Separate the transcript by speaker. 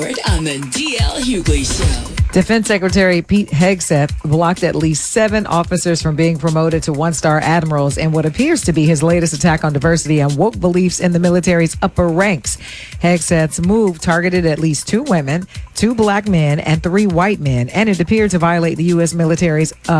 Speaker 1: On the DL Hughley Show.
Speaker 2: Defense Secretary Pete Hegseth blocked at least 7 officers from being promoted to one-star admirals in what appears to be his latest attack on diversity and woke beliefs in the military's upper ranks. Hegseth's move targeted at least 2 women, 2 black men, and 3 white men, and it appeared to violate the U.S. military's